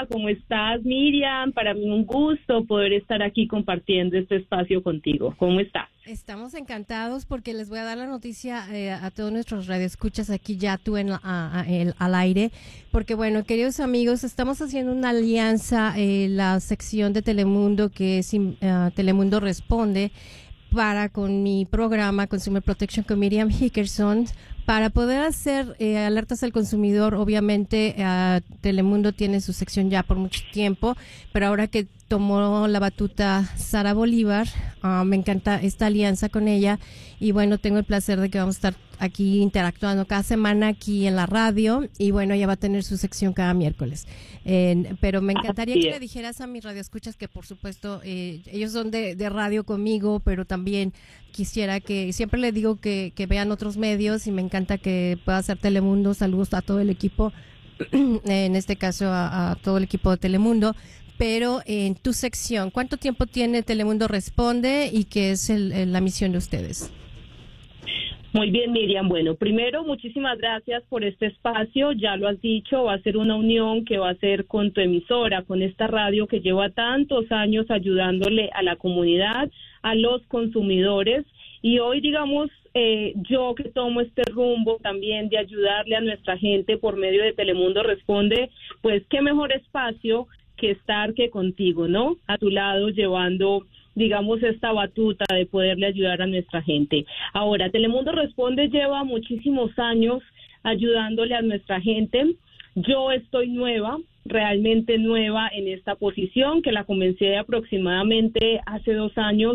Hola, ¿cómo estás, Miriam? Para mí un gusto poder estar aquí compartiendo este espacio contigo. ¿Cómo estás? Estamos encantados porque les voy a dar la noticia a todos nuestros radioescuchas aquí ya tú al aire, porque bueno, queridos amigos, estamos haciendo una alianza, la sección de Telemundo que es Telemundo Responde, con mi programa Consumer Protection con Miriam Hickerson, para poder hacer alertas al consumidor. Obviamente Telemundo tiene su sección ya por mucho tiempo, pero ahora que tomó la batuta Sara Bolívar, me encanta esta alianza con ella, y bueno, tengo el placer de que vamos a estar aquí interactuando cada semana aquí en la radio, y bueno, ella va a tener su sección cada miércoles. Pero me encantaría que le dijeras a mis radioescuchas que por supuesto ellos son de radio conmigo, pero también quisiera que, siempre les digo que vean otros medios, y me encanta que pueda hacer Telemundo. Saludos a todo el equipo, en este caso a todo el equipo de Telemundo. Pero en tu sección, ¿cuánto tiempo tiene Telemundo Responde y qué es la misión de ustedes? Muy bien, Miriam. Bueno, primero, muchísimas gracias por este espacio. Ya lo has dicho, va a ser una unión que va a ser con tu emisora, con esta radio que lleva tantos años ayudándole a la comunidad, a los consumidores. Y hoy, digamos, yo que tomo este rumbo también de ayudarle a nuestra gente por medio de Telemundo Responde, pues qué mejor espacio que estar que contigo, ¿no? A tu lado, llevando, digamos, esta batuta de poderle ayudar a nuestra gente. Ahora, Telemundo Responde lleva muchísimos años ayudándole a nuestra gente. Yo estoy nueva, realmente nueva en esta posición, que la comencé aproximadamente hace 2 años,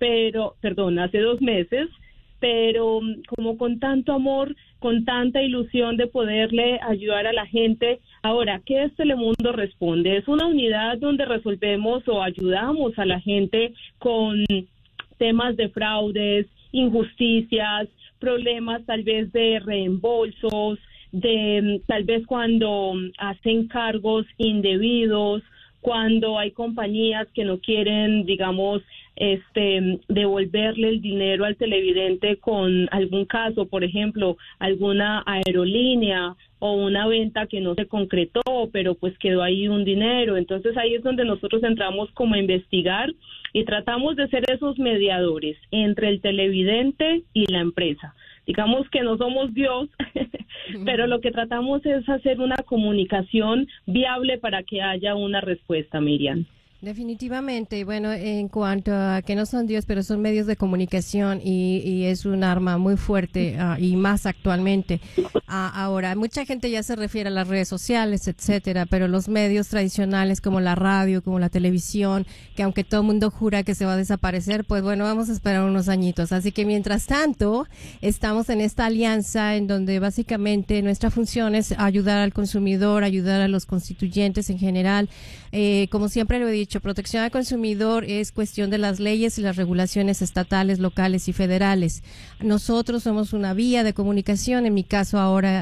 hace 2 meses, pero como con tanto amor, con tanta ilusión de poderle ayudar a la gente. Ahora, ¿qué es Telemundo Responde? Es una unidad donde resolvemos o ayudamos a la gente con temas de fraudes, injusticias, problemas tal vez de reembolsos, de tal vez cuando hacen cargos indebidos, cuando hay compañías que no quieren, digamos, devolverle el dinero al televidente con algún caso, por ejemplo, alguna aerolínea o una venta que no se concretó, pero pues quedó ahí un dinero. Entonces ahí es donde nosotros entramos como a investigar y tratamos de ser esos mediadores entre el televidente y la empresa. Digamos que no somos Dios, pero lo que tratamos es hacer una comunicación viable para que haya una respuesta, Miriam. Definitivamente. Bueno, en cuanto a que no son Dios, pero son medios de comunicación, y es un arma muy fuerte, y más actualmente. Ahora, mucha gente ya se refiere a las redes sociales, etcétera, pero los medios tradicionales como la radio, como la televisión, que aunque todo el mundo jura que se va a desaparecer, pues bueno, vamos a esperar unos añitos. Así que mientras tanto, estamos en esta alianza en donde básicamente nuestra función es ayudar al consumidor, ayudar a los constituyentes en general. Como siempre lo he dicho, protección al consumidor es cuestión de las leyes y las regulaciones estatales, locales y federales. Nosotros somos una vía de comunicación. En mi caso ahora,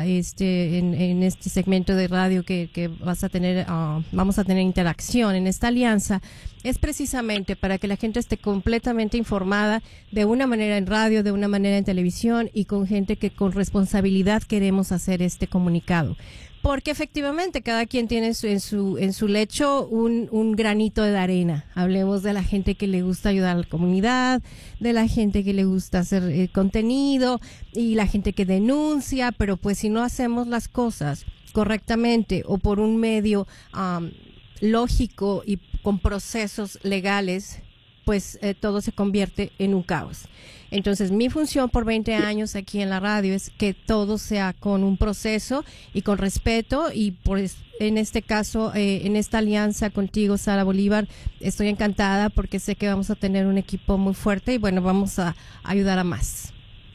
en este segmento de radio que vamos a tener interacción en esta alianza, es precisamente para que la gente esté completamente informada, de una manera en radio, de una manera en televisión, y con gente que con responsabilidad queremos hacer este comunicado. Porque efectivamente cada quien tiene en su lecho un granito de arena. Hablemos de la gente que le gusta ayudar a la comunidad, de la gente que le gusta hacer contenido, y la gente que denuncia, pero pues si no hacemos las cosas correctamente o por un medio lógico y con procesos legales, pues todo se convierte en un caos. Entonces, mi función por 20 años aquí en la radio es que todo sea con un proceso y con respeto, y pues en este caso, en esta alianza contigo, Sara Bolívar, estoy encantada porque sé que vamos a tener un equipo muy fuerte y bueno, vamos a ayudar a más.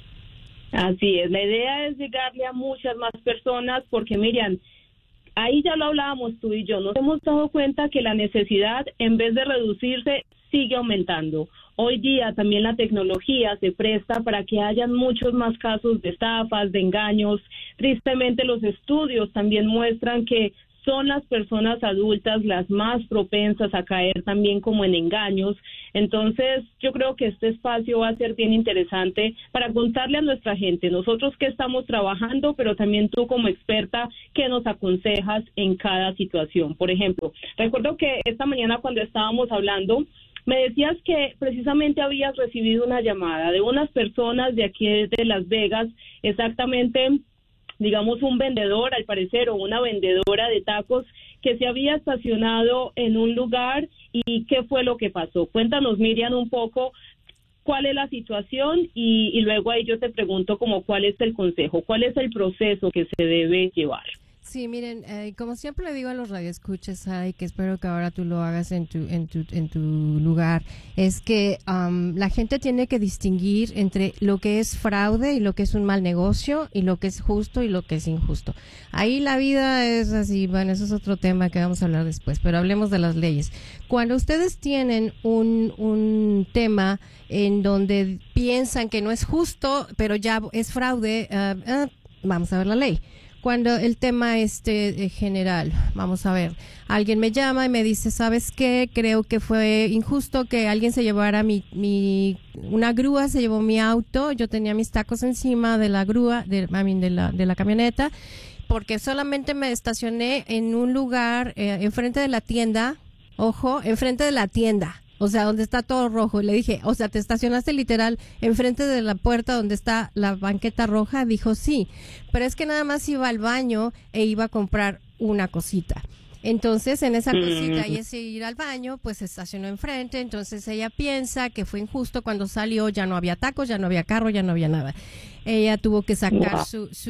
Así es, la idea es llegarle a muchas más personas porque, Miriam, ahí ya lo hablábamos tú y yo, nos hemos dado cuenta que la necesidad, en vez de reducirse, sigue aumentando. Hoy día también la tecnología se presta para que hayan muchos más casos de estafas, de engaños. Tristemente los estudios también muestran que son las personas adultas las más propensas a caer también como en engaños. Entonces, yo creo que este espacio va a ser bien interesante para contarle a nuestra gente, nosotros que estamos trabajando, pero también tú como experta, ¿qué nos aconsejas en cada situación? Por ejemplo, recuerdo que esta mañana cuando estábamos hablando, me decías que precisamente habías recibido una llamada de unas personas de aquí de Las Vegas, exactamente, digamos, un vendedor, al parecer, o una vendedora de tacos que se había estacionado en un lugar y qué fue lo que pasó. Cuéntanos, Miriam, un poco cuál es la situación y luego ahí yo te pregunto como cuál es el consejo, cuál es el proceso que se debe llevar. Sí, miren, como siempre le digo a los radioescuchas, Sara, que espero que ahora tú lo hagas en tu lugar, es que la gente tiene que distinguir entre lo que es fraude y lo que es un mal negocio y lo que es justo y lo que es injusto. Ahí la vida es así, bueno, eso es otro tema que vamos a hablar después, pero hablemos de las leyes. Cuando ustedes tienen un tema en donde piensan que no es justo, pero ya es fraude, vamos a ver la ley. Cuando el tema general, vamos a ver, alguien me llama y me dice, ¿sabes qué? Creo que fue injusto que alguien se llevara una grúa, se llevó mi auto, yo tenía mis tacos encima de la grúa, de la camioneta, porque solamente me estacioné en un lugar enfrente de la tienda, ojo, enfrente de la tienda. O sea, donde está todo rojo. Y le dije, o sea, ¿te estacionaste literal enfrente de la puerta donde está la banqueta roja? Dijo, sí. Pero es que nada más iba al baño e iba a comprar una cosita. Entonces, en esa cosita y ese ir al baño, pues se estacionó enfrente. Entonces, ella piensa que fue injusto. Cuando salió ya no había tacos, ya no había carro, ya no había nada. Ella tuvo que sacar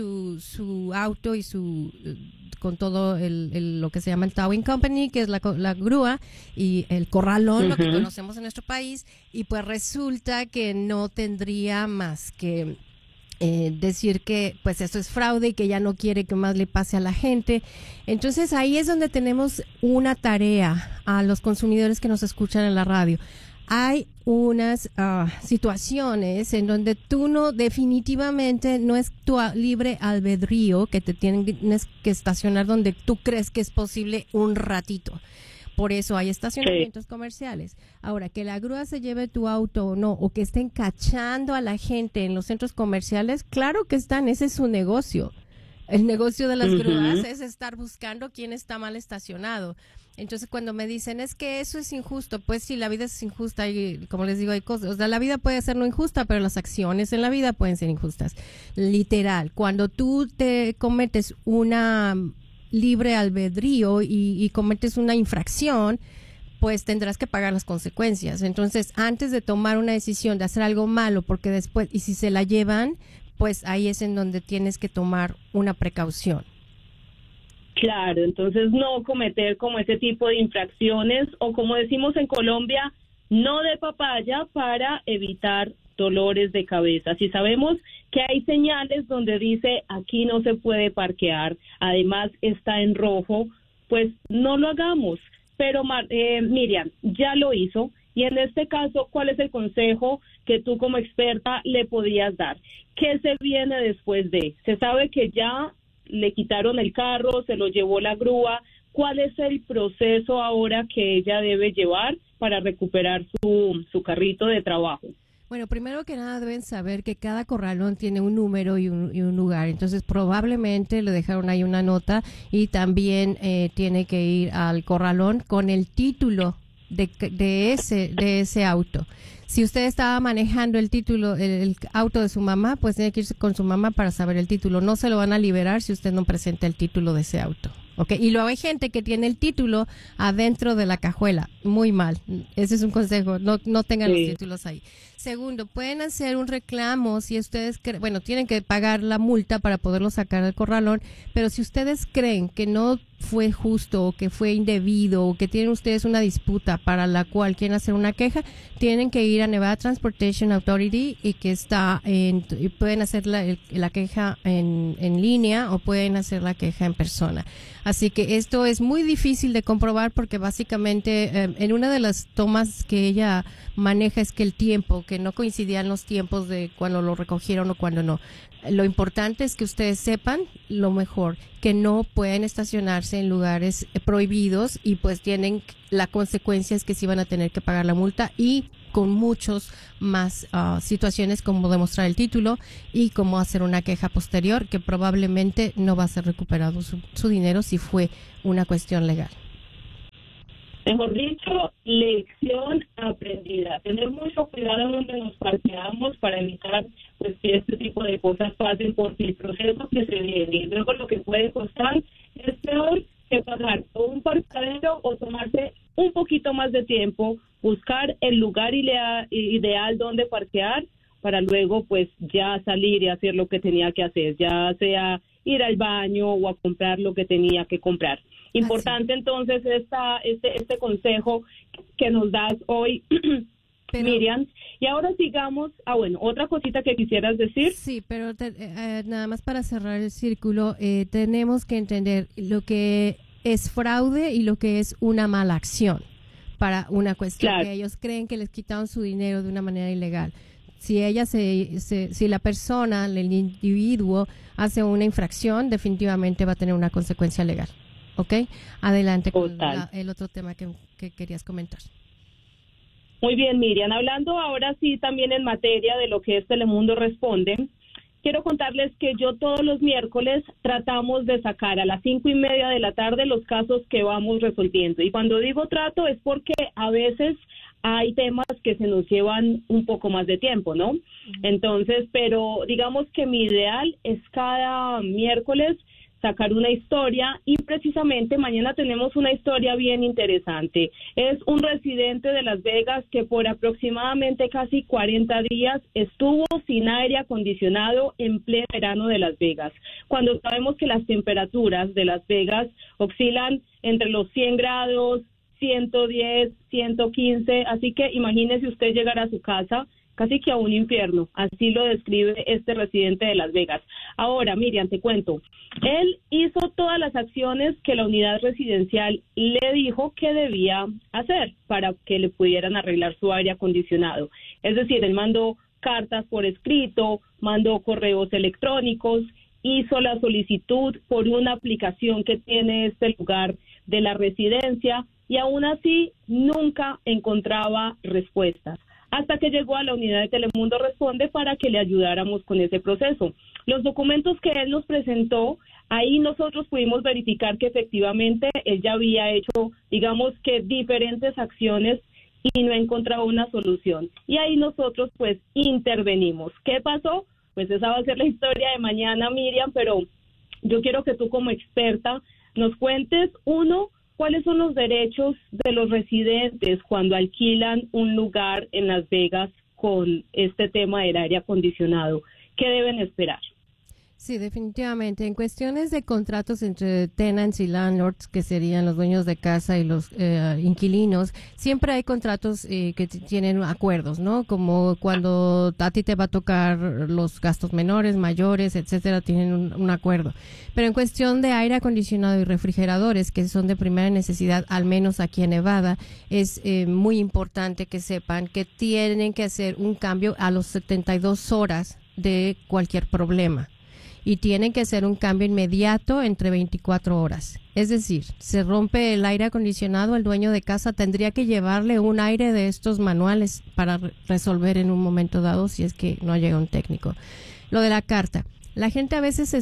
su auto y con todo lo que se llama el towing company, que es la grúa, y el corralón, lo que conocemos en nuestro país, y pues resulta que no tendría más que decir que pues esto es fraude y que ya no quiere que más le pase a la gente. Entonces ahí es donde tenemos una tarea a los consumidores que nos escuchan en la radio. Hay unas situaciones en donde tú definitivamente no es tu libre albedrío que te tienes que estacionar donde tú crees que es posible un ratito. Por eso hay estacionamientos comerciales. Ahora, que la grúa se lleve tu auto o no, o que estén cachando a la gente en los centros comerciales, claro que están, ese es su negocio. El negocio de las grúas es estar buscando quién está mal estacionado. Entonces, cuando me dicen, es que eso es injusto, pues sí, la vida es injusta y, como les digo, hay cosas, o sea, la vida puede ser no injusta, pero las acciones en la vida pueden ser injustas. Literal, cuando tú te cometes una libre albedrío y cometes una infracción, pues tendrás que pagar las consecuencias. Entonces, antes de tomar una decisión de hacer algo malo, porque después, y si se la llevan, pues ahí es en donde tienes que tomar una precaución. Claro, entonces no cometer como ese tipo de infracciones o como decimos en Colombia, no de papaya para evitar dolores de cabeza. Si sabemos que hay señales donde dice aquí no se puede parquear, además está en rojo, pues no lo hagamos. Pero Miriam, ya lo hizo y en este caso, ¿cuál es el consejo que tú como experta le podrías dar? ¿Qué se viene después de? Se sabe que ya le quitaron el carro, se lo llevó la grúa. ¿Cuál es el proceso ahora que ella debe llevar para recuperar su carrito de trabajo? Bueno, primero que nada deben saber que cada corralón tiene un número y un lugar. Entonces, probablemente le dejaron ahí una nota y también tiene que ir al corralón con el título de ese auto. Si usted estaba manejando el auto de su mamá, pues tiene que irse con su mamá para saber el título. No se lo van a liberar si usted no presenta el título de ese auto. Okay. Y luego hay gente que tiene el título adentro de la cajuela. Muy mal. Ese es un consejo. No tengan los títulos ahí. Segundo, pueden hacer un reclamo si ustedes tienen que pagar la multa para poderlo sacar del corralón, pero si ustedes creen que no fue justo o que fue indebido o que tienen ustedes una disputa para la cual quieren hacer una queja, tienen que ir a Nevada Transportation Authority y pueden hacer la queja en línea o pueden hacer la queja en persona. Así que esto es muy difícil de comprobar porque básicamente en una de las tomas que ella maneja es que el tiempo, que no coincidían los tiempos de cuando lo recogieron o cuando no. Lo importante es que ustedes sepan lo mejor, que no pueden estacionarse en lugares prohibidos y pues tienen, la consecuencia es que sí van a tener que pagar la multa y con muchos más situaciones como demostrar el título y como hacer una queja posterior que probablemente no va a ser recuperado su dinero si fue una cuestión legal. Mejor dicho, lección aprendida. Tener mucho cuidado donde nos parqueamos para evitar pues, que este tipo de cosas pasen, porque el proceso que se viene y luego lo que puede costar es peor que pagar o un parqueadero o tomarse un poquito más de tiempo, buscar el lugar ideal donde parquear para luego pues ya salir y hacer lo que tenía que hacer, ya sea ir al baño o a comprar lo que tenía que comprar. Importante entonces este consejo que nos das hoy, Miriam. Y ahora sigamos, otra cosita que quisieras decir. Sí, pero nada más para cerrar el círculo, tenemos que entender lo que es fraude y lo que es una mala acción para una cuestión que ellos creen que les quitaron su dinero de una manera ilegal. Si ella si la persona, el individuo hace una infracción, definitivamente va a tener una consecuencia legal. ¿Ok? Adelante con el otro tema que querías comentar. Muy bien, Miriam. Hablando ahora sí también en materia de lo que es Telemundo Responde, quiero contarles que yo todos los miércoles tratamos de sacar a las 5:30 de la tarde los casos que vamos resolviendo. Y cuando digo trato es porque a veces hay temas que se nos llevan un poco más de tiempo, ¿no? Entonces, pero digamos que mi ideal es cada miércoles sacar una historia y precisamente mañana tenemos una historia bien interesante. Es un residente de Las Vegas que por aproximadamente casi 40 días estuvo sin aire acondicionado en pleno verano de Las Vegas, cuando sabemos que las temperaturas de Las Vegas oscilan entre los 100 grados, 110, 115, así que imagínese usted llegar a su casa casi que a un infierno, así lo describe este residente de Las Vegas. Ahora, Miriam, te cuento, él hizo todas las acciones que la unidad residencial le dijo que debía hacer para que le pudieran arreglar su aire acondicionado. Es decir, él mandó cartas por escrito, mandó correos electrónicos, hizo la solicitud por una aplicación que tiene este lugar de la residencia y aún así nunca encontraba respuestas, hasta que llegó a la unidad de Telemundo Responde para que le ayudáramos con ese proceso. Los documentos que él nos presentó, ahí nosotros pudimos verificar que efectivamente él ya había hecho, digamos que diferentes acciones y no encontraba una solución. Y ahí nosotros pues intervenimos. ¿Qué pasó? Pues esa va a ser la historia de mañana, Miriam, pero yo quiero que tú como experta nos cuentes, ¿cuáles son los derechos de los residentes cuando alquilan un lugar en Las Vegas con este tema del aire acondicionado? ¿Qué deben esperar? Sí, definitivamente. En cuestiones de contratos entre tenants y landlords, que serían los dueños de casa y los inquilinos, siempre hay contratos que tienen acuerdos, ¿no? Como cuando a ti te va a tocar los gastos menores, mayores, etcétera, tienen un acuerdo. Pero en cuestión de aire acondicionado y refrigeradores, que son de primera necesidad, al menos aquí en Nevada, es muy importante que sepan que tienen que hacer un cambio a los 72 horas de cualquier problema. Y tienen que hacer un cambio inmediato entre 24 horas. Es decir, se rompe el aire acondicionado, el dueño de casa tendría que llevarle un aire de estos manuales para resolver en un momento dado si es que no llega un técnico. Lo de la carta. La gente a veces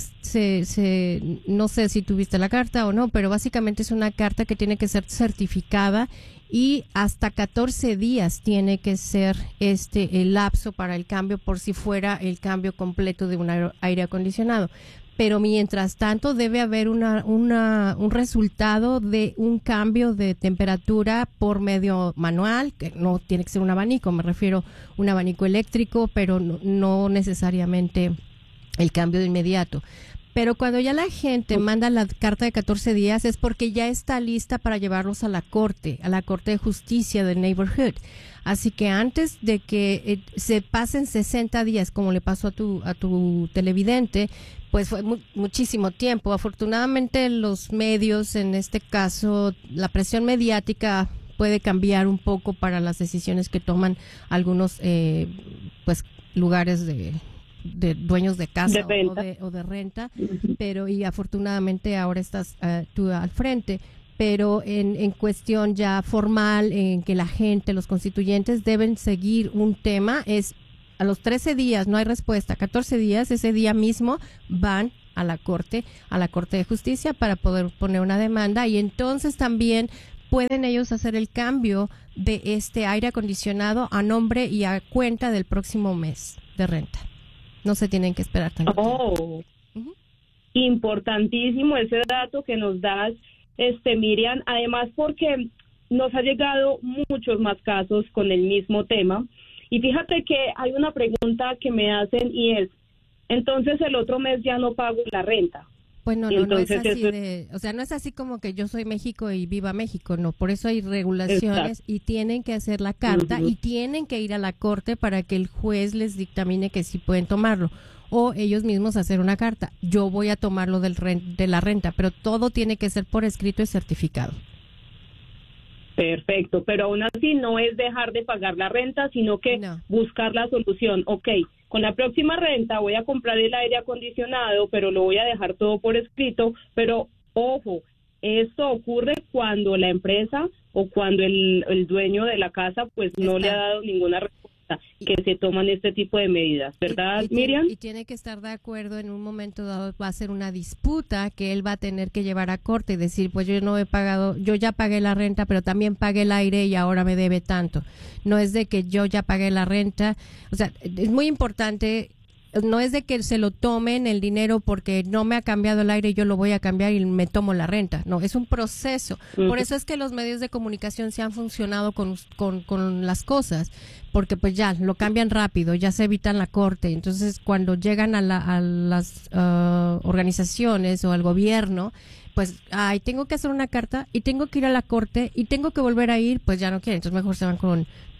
no sé si tuviste la carta o no, pero básicamente es una carta que tiene que ser certificada y hasta 14 días tiene que ser el lapso para el cambio por si fuera el cambio completo de un aire acondicionado. Pero mientras tanto debe haber un resultado de un cambio de temperatura por medio manual, que no tiene que ser un abanico, me refiero a un abanico eléctrico, pero no necesariamente el cambio de inmediato. Pero cuando ya la gente manda la carta de 14 días es porque ya está lista para llevarlos a la corte de justicia del neighborhood. Así que antes de que se pasen 60 días, como le pasó a tu televidente, Pues fue muchísimo tiempo. Afortunadamente los medios, en este caso, la presión mediática puede cambiar un poco para las decisiones que toman algunos pues lugares de dueños de casa o de renta, pero y afortunadamente ahora estás tú al frente. Pero en cuestión ya formal, en que la gente, los constituyentes deben seguir un tema, es a los 13 días no hay respuesta, 14 días, ese día mismo van a la Corte de Justicia para poder poner una demanda, y entonces también pueden ellos hacer el cambio de este aire acondicionado a nombre y a cuenta del próximo mes de renta. No se tienen que esperar tanto tiempo. Importantísimo ese dato que nos das, Miriam, además porque nos ha llegado muchos más casos con el mismo tema. Y fíjate que hay una pregunta que me hacen y es, entonces el otro mes ya no pago la renta. Pues no es así no es así como que yo soy México y viva México, no, por eso hay regulaciones. Exacto. Y tienen que hacer la carta y tienen que ir a la corte para que el juez les dictamine que sí pueden tomarlo, o ellos mismos hacer una carta, yo voy a tomarlo de la renta, pero todo tiene que ser por escrito y certificado. Perfecto, pero aún así no es dejar de pagar la renta, sino que buscar la solución. Ok, con la próxima renta voy a comprar el aire acondicionado, pero lo voy a dejar todo por escrito, pero ojo, esto ocurre cuando la empresa o cuando el dueño de la casa pues no le ha dado ninguna respuesta, que se toman este tipo de medidas, ¿verdad, Miriam? Y tiene que estar de acuerdo, en un momento dado va a ser una disputa que él va a tener que llevar a corte y decir, pues yo no he pagado, yo ya pagué la renta, pero también pagué el aire y ahora me debe tanto. No es de que yo ya pagué la renta, o sea, es muy importante. No es de que se lo tomen el dinero porque no me ha cambiado el aire y yo lo voy a cambiar y me tomo la renta. No, es un proceso. Por eso es que los medios de comunicación se han funcionado con las cosas, porque pues ya lo cambian rápido, ya se evitan la corte. Entonces, cuando llegan a las organizaciones o al gobierno, pues, tengo que hacer una carta y tengo que ir a la corte y tengo que volver a ir, pues ya no quieren. Entonces, mejor se van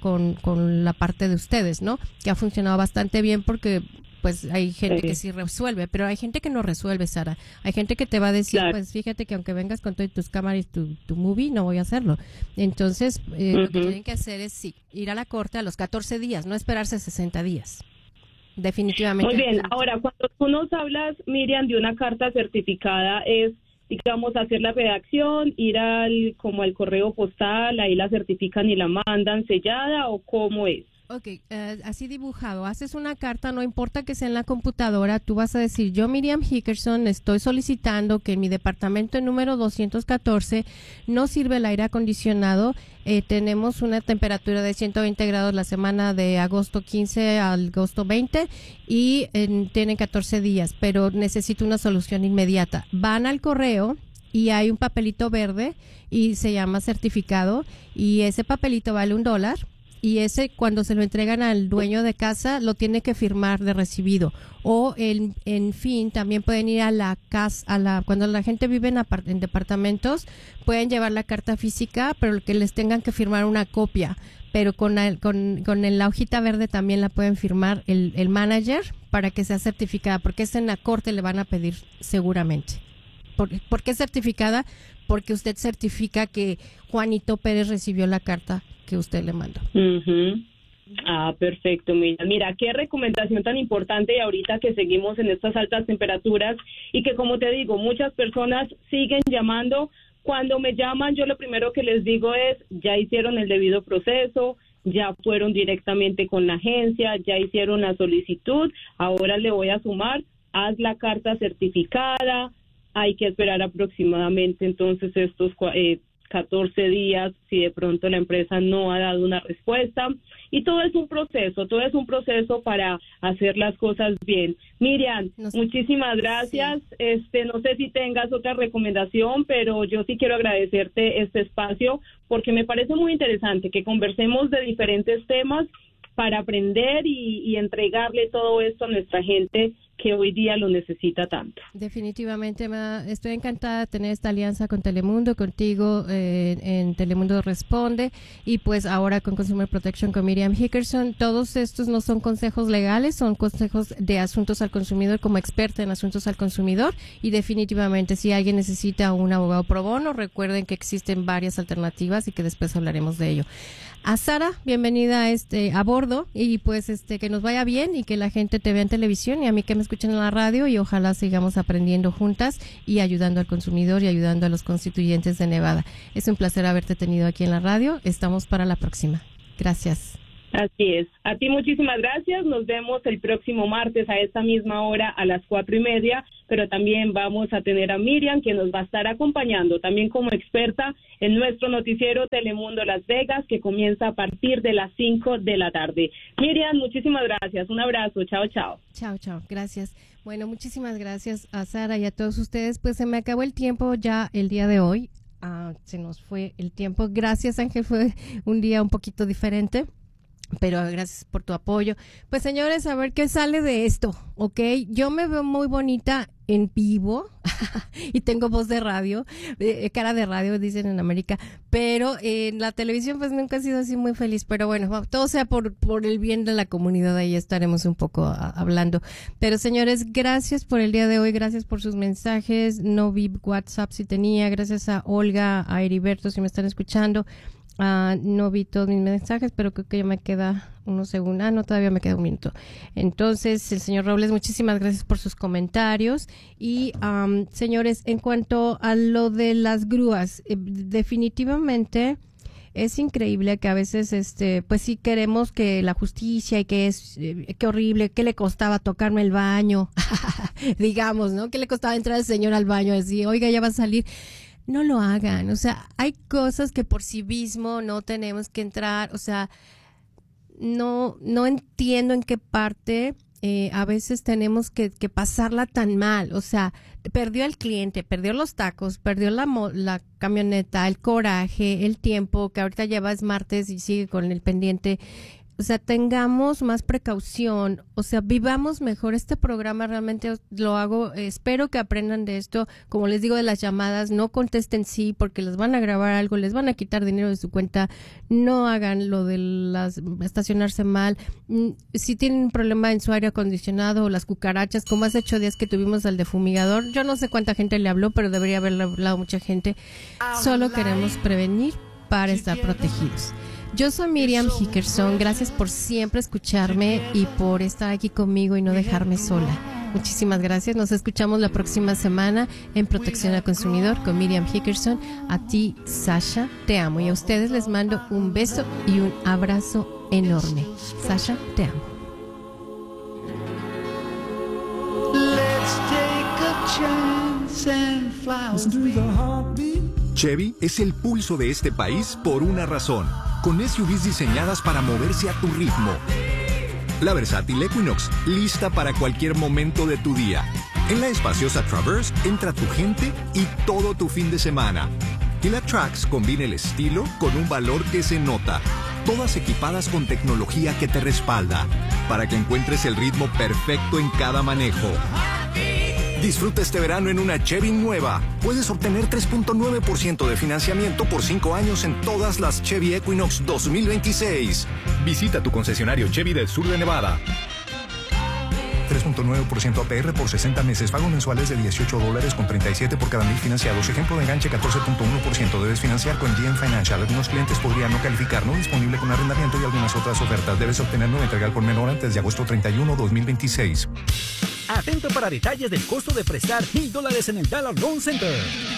con la parte de ustedes, ¿no? Que ha funcionado bastante bien porque pues hay gente que sí resuelve, pero hay gente que no resuelve, Sara. Hay gente que te va a decir, pues fíjate que aunque vengas con todas tus cámaras y tu movie, no voy a hacerlo. Entonces, lo que tienen que hacer es ir a la corte a los 14 días, no esperarse 60 días. Definitivamente. Muy bien, ahora cuando tú nos hablas, Miriam, de una carta certificada, es, digamos, hacer la redacción, ir como al correo postal, ahí la certifican y la mandan sellada, ¿o cómo es? Ok, así dibujado, haces una carta, no importa que sea en la computadora, tú vas a decir, yo Miriam Hickerson estoy solicitando que en mi departamento número 214 no sirve el aire acondicionado, tenemos una temperatura de 120 grados la semana de agosto 15 al agosto 20 y tienen 14 días, pero necesito una solución inmediata. Van al correo y hay un papelito verde y se llama certificado y ese papelito vale $1. Y ese, cuando se lo entregan al dueño de casa, lo tiene que firmar de recibido. O en fin, también pueden ir a la casa, cuando la gente vive en departamentos, pueden llevar la carta física, pero que les tengan que firmar una copia. Pero con la hojita verde también la pueden firmar el manager para que sea certificada, porque esa en la corte le van a pedir seguramente. ¿Por qué certificada? Porque usted certifica que Juanito Pérez recibió la carta que usted le mandó. Perfecto. Mira, qué recomendación tan importante, y ahorita que seguimos en estas altas temperaturas y que, como te digo, muchas personas siguen llamando. Cuando me llaman, yo lo primero que les digo es, ya hicieron el debido proceso, ya fueron directamente con la agencia, ya hicieron la solicitud, ahora le voy a sumar, haz la carta certificada, hay que esperar aproximadamente entonces estos 14 días si de pronto la empresa no ha dado una respuesta, y todo es un proceso para hacer las cosas bien. Miriam, muchísimas gracias. Sí. No sé si tengas otra recomendación, pero yo sí quiero agradecerte este espacio porque me parece muy interesante que conversemos de diferentes temas para aprender y entregarle todo esto a nuestra gente que hoy día lo necesita tanto. Definitivamente, estoy encantada de tener esta alianza con Telemundo, contigo en Telemundo Responde, y pues ahora con Consumer Protection con Miriam Hickerson. Todos estos no son consejos legales, son consejos de asuntos al consumidor como experta en asuntos al consumidor, y definitivamente si alguien necesita un abogado pro bono, recuerden que existen varias alternativas y que después hablaremos de ello. A Sara, bienvenida a bordo, y pues que nos vaya bien y que la gente te vea en televisión y a mí que me escuchen en la radio, y ojalá sigamos aprendiendo juntas y ayudando al consumidor y ayudando a los constituyentes de Nevada. Es un placer haberte tenido aquí en la radio. Estamos para la próxima. Gracias. Así es. A ti muchísimas gracias. Nos vemos el próximo martes a esta misma hora a las 4:30, pero también vamos a tener a Miriam, que nos va a estar acompañando también como experta en nuestro noticiero Telemundo Las Vegas, que comienza a partir de las 5 de la tarde. Miriam, muchísimas gracias. Un abrazo. Chao, chao. Chao, chao. Gracias. Bueno, muchísimas gracias a Sara y a todos ustedes. Pues se me acabó el tiempo ya el día de hoy. Se nos fue el tiempo. Gracias, Ángel. Fue un día un poquito diferente, pero gracias por tu apoyo. Pues señores, a ver qué sale de esto, ¿ok? Yo me veo muy bonita en vivo y tengo voz de radio, cara de radio, dicen en América, pero en la televisión pues nunca he sido así muy feliz, pero bueno, todo sea por el bien de la comunidad, ahí estaremos un poco hablando. Pero señores, gracias por el día de hoy, gracias por sus mensajes. No vi WhatsApp si tenía, gracias a Olga, a Heriberto si me están escuchando. No vi todos mis mensajes, pero creo que ya me queda unos segundos. No, todavía me queda un minuto. Entonces, el señor Robles, muchísimas gracias por sus comentarios. Y, señores, en cuanto a lo de las grúas, definitivamente es increíble que a veces, pues sí queremos que la justicia y que qué horrible, qué le costaba tocarme el baño, digamos, ¿no? ¿Qué le costaba entrar el señor al baño? Decir, oiga, ya va a salir. No lo hagan, o sea, hay cosas que por civismo no tenemos que entrar, o sea, no entiendo en qué parte a veces tenemos que pasarla tan mal, o sea, perdió el cliente, perdió los tacos, perdió la camioneta, el coraje, el tiempo, que ahorita ya es martes y sigue con el pendiente. O sea, tengamos más precaución, o sea, vivamos mejor. Este programa realmente lo hago, espero que aprendan de esto. Como les digo, de las llamadas, no contesten sí, porque les van a grabar algo, les van a quitar dinero de su cuenta. No hagan lo de estacionarse mal. Si tienen un problema en su aire acondicionado o las cucarachas, como hace 8 días que tuvimos al de fumigador, yo no sé cuánta gente le habló, pero debería haberle hablado mucha gente. Solo queremos prevenir para estar protegidos. Yo soy Miriam Hickerson, gracias por siempre escucharme y por estar aquí conmigo y no dejarme sola. Muchísimas gracias, nos escuchamos la próxima semana en Protección al Consumidor con Miriam Hickerson. A ti, Sasha, te amo, y a ustedes les mando un beso y un abrazo enorme. Sasha, te amo. Let's take a chance and fly. Listen to the heartbeat. Chevy es el pulso de este país por una razón, con SUVs diseñadas para moverse a tu ritmo. La versátil Equinox, lista para cualquier momento de tu día. En la espaciosa Traverse entra tu gente y todo tu fin de semana. Y la Trax combina el estilo con un valor que se nota. Todas equipadas con tecnología que te respalda, para que encuentres el ritmo perfecto en cada manejo. Disfruta este verano en una Chevy nueva. Puedes obtener 3.9% de financiamiento por 5 años en todas las Chevy Equinox 2026. Visita tu concesionario Chevy del sur de Nevada. 3.9% APR por 60 meses. Pago mensuales de $18.37 por cada 1,000 financiados. Ejemplo de enganche 14.1%. Debes financiar con GM Financial. Algunos clientes podrían no calificar. No disponible con arrendamiento y algunas otras ofertas. Debes obtener nueva entrega por menor antes de agosto 31, 2026. Atento para detalles del costo de prestar $1,000 en el Dollar Loan Center.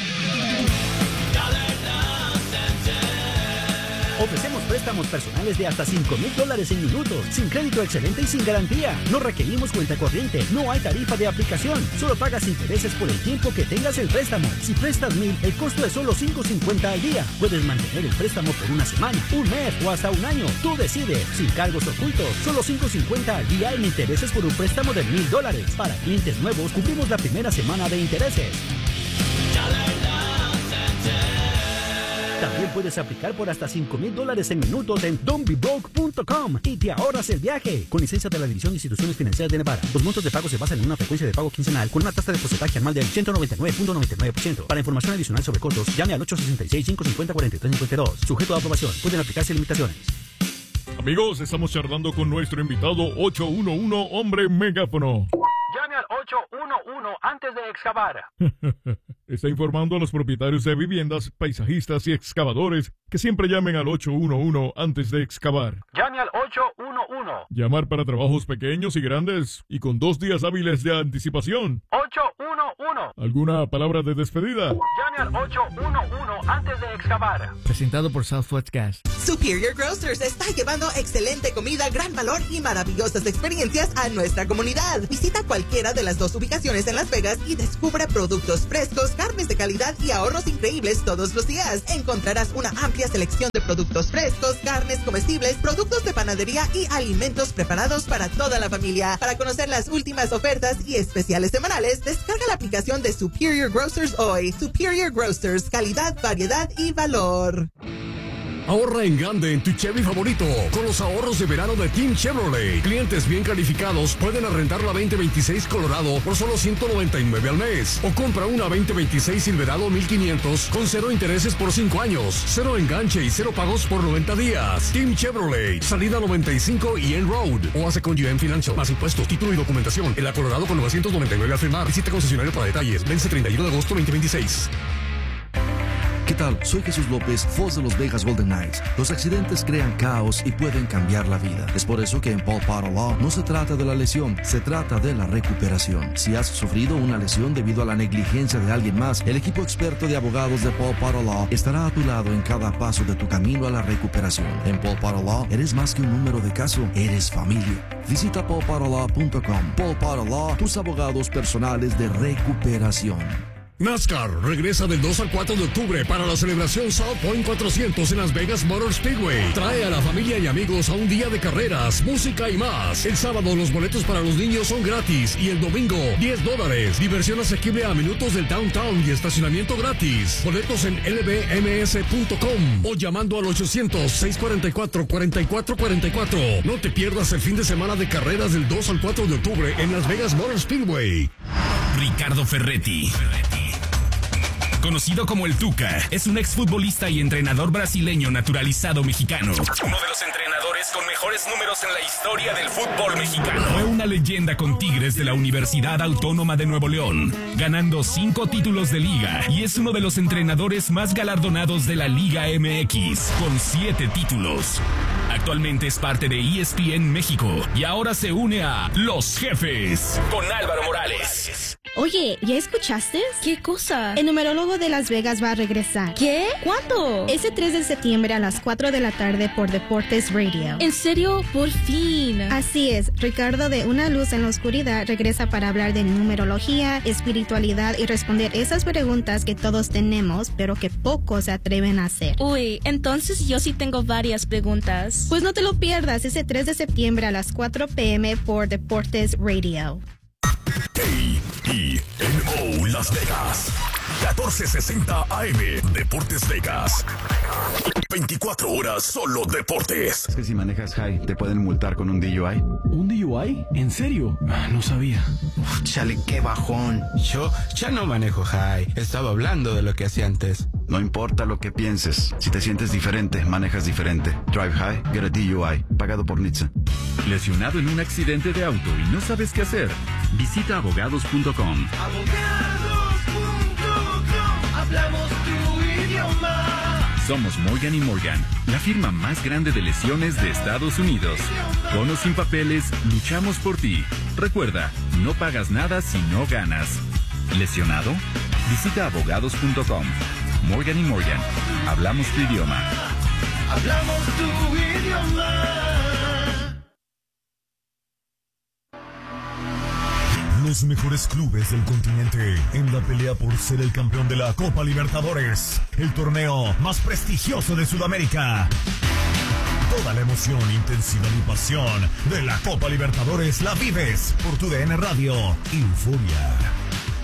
Ofrecemos préstamos personales de hasta $5,000 en minutos, sin crédito excelente y sin garantía. No requerimos cuenta corriente, no hay tarifa de aplicación. Solo pagas intereses por el tiempo que tengas el préstamo. Si prestas $1,000, el costo es solo $5.50 al día. Puedes mantener el préstamo por una semana, un mes o hasta un año. Tú decides, sin cargos ocultos. Solo $5.50 al día en intereses por un préstamo de $1,000. Para clientes nuevos, cubrimos la primera semana de intereses. También puedes aplicar por hasta $5,000 en minutos en don'tbebroke.com y te ahorras el viaje. Con licencia de la División de Instituciones Financieras de Nevada. Los montos de pago se basan en una frecuencia de pago quincenal con una tasa de porcentaje anual del 199.99%. Para información adicional sobre costos, llame al 866-550-4352. Sujeto a aprobación. Pueden aplicarse limitaciones. Amigos, estamos charlando con nuestro invitado 811 Hombre Megáfono. Llame al 811 antes de excavar. Está informando a los propietarios de viviendas, paisajistas y excavadores que siempre llamen al 811 antes de excavar. Llame al 811. Llamar para trabajos pequeños y grandes y con 2 días hábiles de anticipación. 811. ¿Alguna palabra de despedida? Llame al 811 antes de excavar. Presentado por Southwest Gas. Superior Grocers está llevando excelente comida, gran valor y maravillosas experiencias a nuestra comunidad. Visita cualquiera de las 2 ubicaciones en Las Vegas y descubre productos frescos, carnes de calidad y ahorros increíbles todos los días. Encontrarás una amplia selección de productos frescos, carnes comestibles, productos de panadería y alimentos preparados para toda la familia. Para conocer las últimas ofertas y especiales semanales, descarga la aplicación de Superior Grocers hoy. Superior Grocers, calidad, variedad y valor. Ahorra en grande en tu Chevy favorito con los ahorros de verano de Team Chevrolet. Clientes bien calificados pueden arrendar la 2026 Colorado por solo $199 al mes. O compra una 2026 Silverado 1500 con 0 intereses por 5 años, 0 enganche y 0 pagos por 90 días. Team Chevrolet, salida 95 y End Road. O hace con GM Financial. Más impuestos, título y documentación. En la Colorado con $999 al firmar. Visita concesionario para detalles. Vence 31 de agosto 2026. ¿Qué tal? Soy Jesús López, voz de los Vegas Golden Knights. Los accidentes crean caos y pueden cambiar la vida. Es por eso que en Paul Potter Law no se trata de la lesión, se trata de la recuperación. Si has sufrido una lesión debido a la negligencia de alguien más, el equipo experto de abogados de Paul Potter Law estará a tu lado en cada paso de tu camino a la recuperación. En Paul Potter Law eres más que un número de caso, eres familia. Visita paulpotterlaw.com. Paul Potter Law, tus abogados personales de recuperación. NASCAR regresa del 2 al 4 de octubre para la celebración South Point 400 en Las Vegas Motor Speedway. Trae a la familia y amigos a un día de carreras, música y más. El sábado los boletos para los niños son gratis y el domingo $10. Diversión asequible a minutos del downtown y estacionamiento gratis. Boletos en lbms.com o llamando al 800-644-4444. No te pierdas el fin de semana de carreras del 2 al 4 de octubre en Las Vegas Motor Speedway. Ricardo Ferretti. Conocido como el Tuca, es un exfutbolista y entrenador brasileño naturalizado mexicano. Uno de los entrenadores con mejores números en la historia del fútbol mexicano. Fue una leyenda con Tigres de la Universidad Autónoma de Nuevo León, ganando 5 títulos de liga, y es uno de los entrenadores más galardonados de la Liga MX, con 7 títulos. Actualmente es parte de ESPN México y ahora se une a Los Jefes con Álvaro Morales. Oye, ¿ya escuchaste? ¿Qué cosa? El numerólogo de Las Vegas va a regresar. ¿Qué? ¿Cuándo? Ese 3 de septiembre a las 4 de la tarde por Deportes Radio. ¿En serio? Por fin. Así es. Ricardo de Una Luz en la Oscuridad regresa para hablar de numerología, espiritualidad y responder esas preguntas que todos tenemos, pero que pocos se atreven a hacer. Uy, entonces yo sí tengo varias preguntas. Pues no te lo pierdas ese 3 de septiembre a las 4 p.m. por Deportes Radio. KENO Las Vegas 1460 AM Deportes Vegas. 24 horas solo deportes. Es que si manejas high te pueden multar con un DUI. ¿Un DUI? ¿En serio? No sabía. Chale, qué bajón. Yo ya no manejo high. Estaba hablando de lo que hacía antes. No importa lo que pienses. Si te sientes diferente, manejas diferente. Drive high, get a DUI. Pagado por NHTSA. ¿Lesionado en un accidente de auto y no sabes qué hacer? Visita abogados.com. Abogados.com. Hablamos tu idioma. Somos Morgan & Morgan, la firma más grande de lesiones de Estados Unidos. Con o sin papeles, luchamos por ti. Recuerda, no pagas nada si no ganas. ¿Lesionado? Visita abogados.com. Morgan & Morgan. Hablamos tu idioma. Hablamos tu idioma. Los mejores clubes del continente en la pelea por ser el campeón de la Copa Libertadores, el torneo más prestigioso de Sudamérica. Toda la emoción, intensidad y pasión de la Copa Libertadores la vives por tu DN Radio y Euforia.